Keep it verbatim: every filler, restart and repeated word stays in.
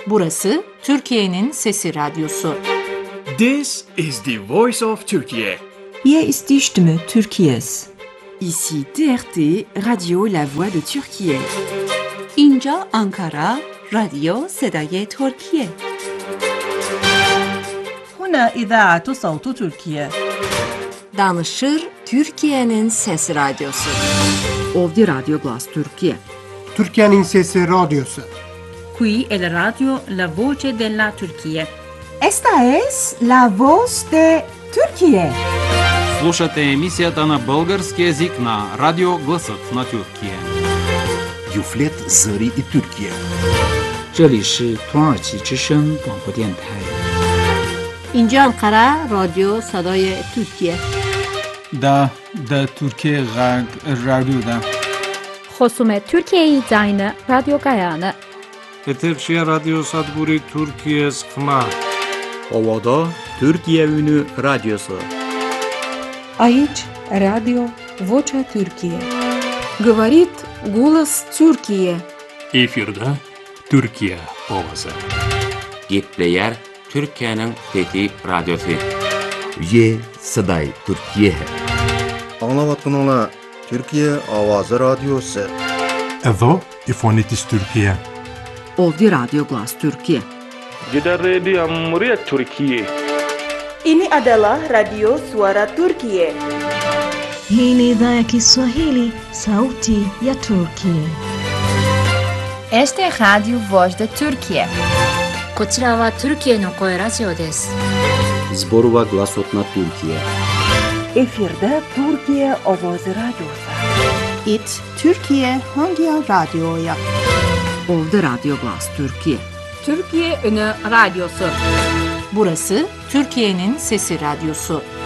Burası Türkiye'nin Sesi Radyosu. This is the voice of Turkey. Hier ist die Stimme Türkiye's. Ici T R T, Radio La Voix de Türkiye. اینجا آنکارا، رادیو صدای ترکیه. هنا إذاعة صوت تركيا. Danışır Türkiye'nin Sesi Radyosu. Ovdje Radio Glas Türkiye. Türkiye'nin Sesi Radyosu. Qui è la radio La Voce della Turchia. Esta es la voz de Türkiye. Слушате емисията на български език на Радио Гласът на Тюркия. Юфлет Зари и Türkiye. 这里是土耳其之声广播电台。 اینجا انقره رادیو صدای ترکیه. دا دا Türkiye رادیو خصوم Türkiye زاین رادیو گایانه. Eterşehir Radyo Sadburi Türkiye Skma. Ovada Türkiye Ünü Radyosu. Aici Radio Vocea Türkiye. Говорит голос Türkiye. Efirde Türkiye Ovası. Gitleyer Türkiye'nin Fethi Radyosu. Ye Saday Türkiye. Anlavatkanlar Türkiye Avazı Radyosu. Evo İfonitis Türkiye. Ovdje Radio Glas Türkiye. Gider Radio Muria Türkiye. Ini adalah Radio Suara Turkiye. Hii ni idhaa ya Kiswahili, Sauti ya Turkiye. Este Radio Voz de Turkiye. こちらはトルキエの声ラジオです。 Zborova Glasotna Türkiye. Efirde Türkiye Ovoz Radyosu. It Türkiye Hangi Radyo'ya? Ovdje Radio Glas Türkiye. Türkiye Ünü Radyosu. Burası Türkiye'nin Sesi Radyosu.